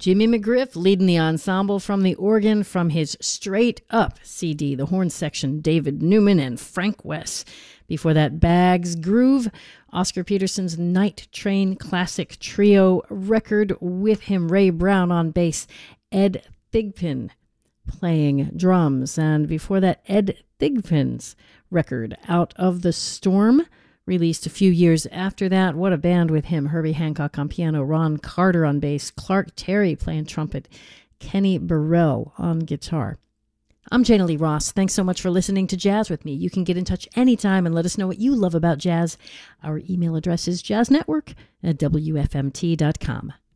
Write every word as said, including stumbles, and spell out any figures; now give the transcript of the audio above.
Jimmy McGriff leading the ensemble from the organ from his Straight Up C D. The horn section, David Newman and Frank West. Before that, Bags Groove, Oscar Peterson's Night Train Classic Trio record with him, Ray Brown on bass, Ed Thigpen playing drums. And before that, Ed Thigpen's record, Out of the Storm, released a few years after that. What a band with him. Herbie Hancock on piano, Ron Carter on bass, Clark Terry playing trumpet, Kenny Burrell on guitar. I'm Jana Lee Ross. Thanks so much for listening to Jazz with me. You can get in touch anytime and let us know what you love about jazz. Our email address is jazznetwork at w f m t dot com.